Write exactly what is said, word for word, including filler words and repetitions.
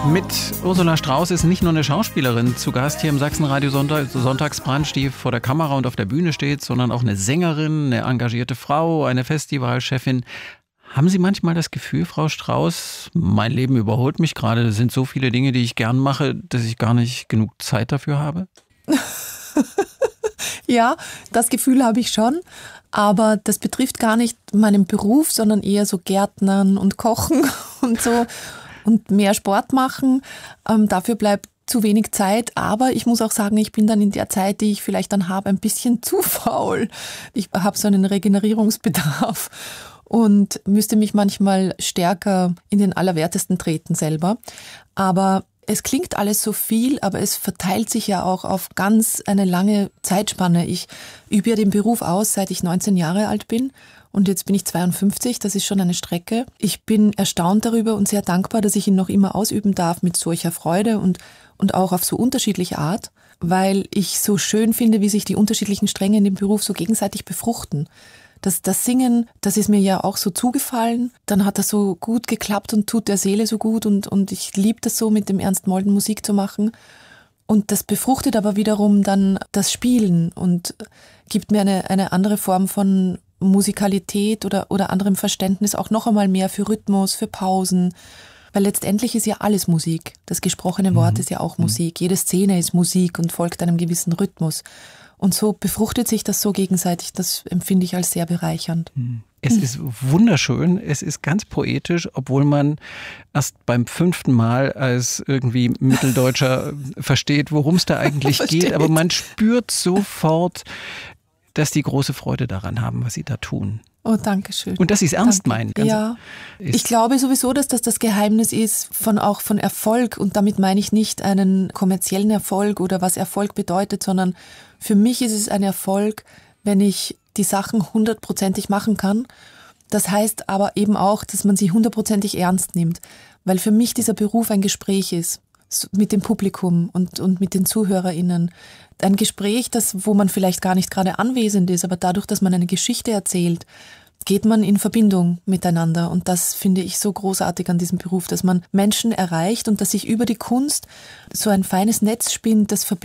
Mit Ursula Strauß ist nicht nur eine Schauspielerin zu Gast hier im Sachsenradio Sonntag, Sonntagsbrunch, die vor der Kamera und auf der Bühne steht, sondern auch eine Sängerin, eine engagierte Frau, eine Festivalchefin. Haben Sie manchmal das Gefühl, Frau Strauß, mein Leben überholt mich gerade, es sind so viele Dinge, die ich gern mache, dass ich gar nicht genug Zeit dafür habe? Ja, das Gefühl habe ich schon, aber das betrifft gar nicht meinen Beruf, sondern eher so Gärtnern und Kochen und so und mehr Sport machen. Ähm, dafür bleibt zu wenig Zeit, aber ich muss auch sagen, ich bin dann in der Zeit, die ich vielleicht dann habe, ein bisschen zu faul. Ich habe so einen Regenerierungsbedarf und müsste mich manchmal stärker in den Allerwertesten treten selber. Aber es klingt alles so viel, aber es verteilt sich ja auch auf ganz eine lange Zeitspanne. Ich übe ja den Beruf aus, seit ich neunzehn Jahre alt bin. Und jetzt bin ich zweiundfünfzig, das ist schon eine Strecke. Ich bin erstaunt darüber und sehr dankbar, dass ich ihn noch immer ausüben darf mit solcher Freude und, und auch auf so unterschiedliche Art, weil ich so schön finde, wie sich die unterschiedlichen Stränge in dem Beruf so gegenseitig befruchten. Das, das Singen, das ist mir ja auch so zugefallen. Dann hat das so gut geklappt und tut der Seele so gut und, und ich liebe das so, mit dem Ernst Molden Musik zu machen. Und das befruchtet aber wiederum dann das Spielen und gibt mir eine, eine andere Form von Musikalität oder, oder anderem Verständnis, auch noch einmal mehr für Rhythmus, für Pausen. Weil letztendlich ist ja alles Musik. Das gesprochene Wort mhm. ist ja auch Musik. Jede Szene ist Musik und folgt einem gewissen Rhythmus. Und so befruchtet sich das so gegenseitig. Das empfinde ich als sehr bereichernd. Es ist wunderschön, es ist ganz poetisch, obwohl man erst beim fünften Mal als irgendwie Mitteldeutscher versteht, worum es da eigentlich geht. Aber man spürt sofort, dass die große Freude daran haben, was sie da tun. Oh, danke schön. Und dass sie es ernst meinen. Ja, ich glaube sowieso, dass das das Geheimnis ist von auch von Erfolg. Und damit meine ich nicht einen kommerziellen Erfolg oder was Erfolg bedeutet, sondern für mich ist es ein Erfolg, wenn ich die Sachen hundertprozentig machen kann. Das heißt aber eben auch, dass man sie hundertprozentig ernst nimmt. Weil für mich dieser Beruf ein Gespräch ist mit dem Publikum und, und mit den ZuhörerInnen. Ein Gespräch, das, wo man vielleicht gar nicht gerade anwesend ist, aber dadurch, dass man eine Geschichte erzählt, geht man in Verbindung miteinander. Und das finde ich so großartig an diesem Beruf, dass man Menschen erreicht und dass sich über die Kunst so ein feines Netz spinnt, das verbindet.